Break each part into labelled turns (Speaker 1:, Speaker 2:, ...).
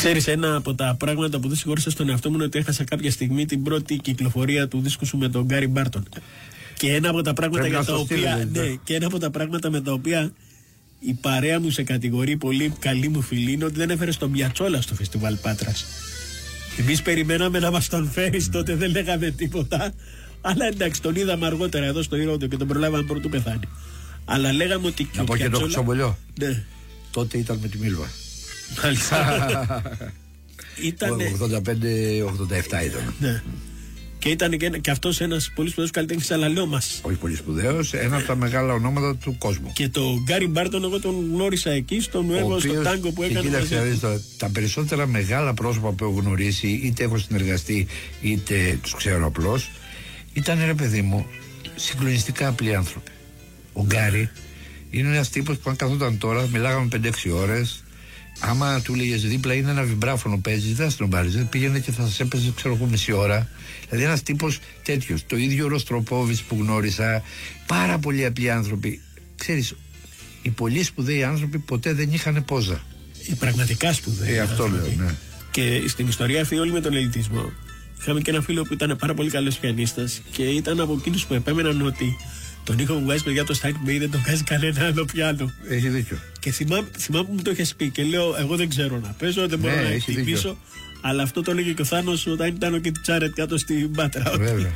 Speaker 1: Ξέρεις, ένα από τα πράγματα που δεν συγχώρησα στον εαυτό μου είναι ότι έχασα κάποια στιγμή την πρώτη κυκλοφορία του δίσκου σου με τον Γκάρι Μπάρτον. Και ένα από τα πράγματα για τα οποία. Ναι, και ένα από τα πράγματα με τα οποία η παρέα μου σε κατηγορεί, πολύ καλή μου φίλη, είναι ότι δεν έφερε τον Πιατσόλα στο φεστιβάλ Πάτρας. Εμείς περιμέναμε να μας τον φέρεις, τότε δεν λέγαμε τίποτα. Αλλά εντάξει, τον είδαμε αργότερα εδώ στο Ηρόδιο και τον προλάβαμε πρωτού πεθάνει. Αλλά λέγαμε ότι.
Speaker 2: Να πω και το Χρυσομπολιό.
Speaker 1: Ναι.
Speaker 2: Τότε ήταν με τη Μίλβα.
Speaker 1: Μάλιστα.
Speaker 2: Ήτανε 85-87 ήταν.
Speaker 1: Ναι. Και ήταν και αυτός ένας πολύ σπουδαίος καλλιτέχνης, αλλά λέω μας.
Speaker 2: Όχι πολύ σπουδαίος, ένα από τα μεγάλα ονόματα του κόσμου.
Speaker 1: Και το Γκάρι Μπάρτον, εγώ τον γνώρισα εκεί στο Νουέβο, στο τάγκο που έκανε.
Speaker 2: Κοίταξε, τα περισσότερα μεγάλα πρόσωπα που έχω γνωρίσει, είτε έχω συνεργαστεί, είτε τους ξέρω απλώς, ήταν, ρε παιδί μου, συγκλονιστικά απλοί άνθρωποι. Ο Γκάρι είναι ένας τύπος που αν καθόταν τώρα, μιλάγαμε 5-6 ώρες. Άμα του λέγες δίπλα είναι ένα βιμπράφωνο παίζει, δεν θα τον πάρεις. Πήγαινε και θα σας έπαιζε, ξέρω εγώ, μισή ώρα. Δηλαδή ένας τύπος τέτοιος. Το ίδιο ο Ρωστροπόβιτς που γνώρισα. Πάρα πολλοί απλοί άνθρωποι. Ξέρεις, οι πολύ σπουδαίοι άνθρωποι ποτέ δεν είχαν πόζα. Οι
Speaker 1: πραγματικά σπουδαίοι.
Speaker 2: Αυτό λέω, ναι.
Speaker 1: Και στην ιστορία αυτή, όλοι με τον ελιτισμό. Είχαμε και ένα φίλο που ήταν πάρα πολύ καλός πιανίστας και ήταν από εκείνους που επέμεναν ότι τον ήχο που βγάζει παιδιά το Steinway δεν τον βγάζει κανένα άλλο πιάνο.
Speaker 2: Έχει δίκιο.
Speaker 1: Και θυμάμαι που μου το είχες πει και λέω: εγώ δεν ξέρω να παίζω, δεν μπορώ να χτυπήσω. Αλλά αυτό το έλεγε και ο Θάνος όταν ήταν ο Κιτσάρετ κάτω στην Πάτρα.
Speaker 2: Βέβαια.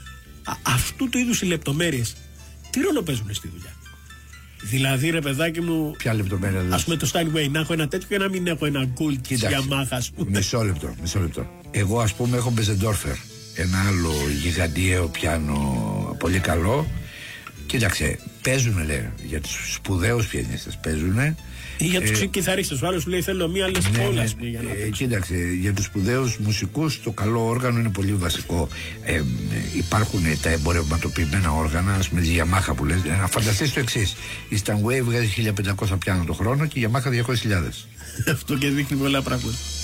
Speaker 1: Αυτού του είδους οι λεπτομέρειες τι ρόλο παίζουν στη δουλειά? Δηλαδή, ρε παιδάκι μου,
Speaker 2: ποια λεπτομέρεια δηλαδή?
Speaker 1: Ας πούμε το Steinway να έχω ένα τέτοιο και να μην έχω ένα Gold της Yamaha, ας πούμε.
Speaker 2: Μισό λεπτό. Εγώ, ας πούμε, έχω Μπεζεντόρφερ. Ένα άλλο γιγαντιαίο πιάνο πολύ καλό. Κοίταξε, παίζουνε, λέει, για τους σπουδαίους πιανίστες παίζουνε.
Speaker 1: Ή για τους κιθαρίστες, ο άλλος σου λέει θέλω μία λες πόλας.
Speaker 2: Κοίταξε, για τους σπουδαίους μουσικούς το καλό όργανο είναι πολύ βασικό. Υπάρχουν τα εμπορευματοποιημένα όργανα, ας πούμε τη Yamaha που λες. Να φανταστείς το εξής: η Steinway βγάζει 1500 πιάνο το χρόνο και η Yamaha 200.000.
Speaker 1: Αυτό και δείχνει πολλά πράγματα.